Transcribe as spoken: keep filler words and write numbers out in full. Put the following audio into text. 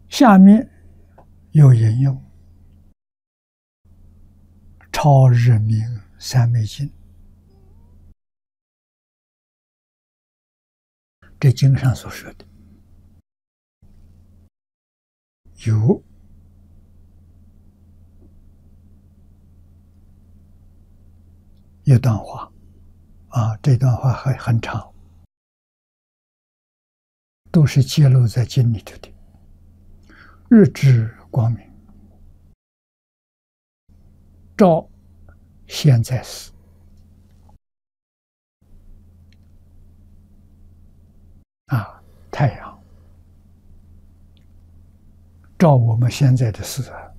下面有引用《超日明三昧经》，这经上所说的有一段话啊，这段话还很长，都是揭露在经里头的。日之光明，照现在时，啊，太阳照我们现在的事啊，